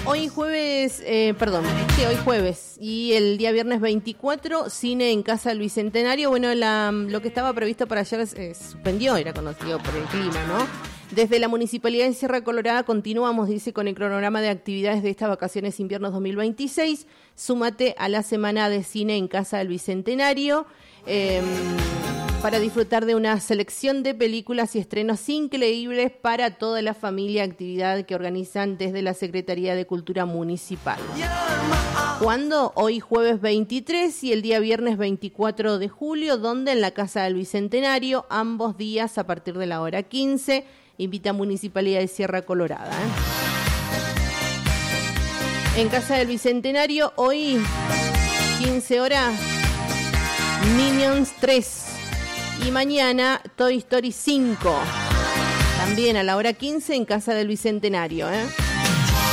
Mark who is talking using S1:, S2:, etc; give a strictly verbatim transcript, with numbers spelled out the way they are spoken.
S1: Hoy jueves, eh, perdón, sí, hoy jueves y el día viernes veinticuatro, cine en Casa del Bicentenario. Bueno, la, lo que estaba previsto para ayer se eh, suspendió, era conocido por el clima, ¿no? Desde la Municipalidad de Sierra Colorada continuamos, dice, con el cronograma de actividades de estas vacaciones inviernos dos mil veintiséis. Súmate a la semana de cine en Casa del Bicentenario. Eh, para disfrutar de una selección de películas y estrenos increíbles para toda la familia, actividad que organizan desde la Secretaría de Cultura Municipal. ¿Cuándo? Hoy jueves veintitrés y el día viernes veinticuatro de julio, donde en la Casa del Bicentenario, ambos días a partir de la hora quince, invita a Municipalidad de Sierra Colorada. ¿eh? En Casa del Bicentenario, hoy, quince horas, Minions tres. Y mañana Toy Story cinco, también a la hora quince en Casa del Bicentenario, ¿eh?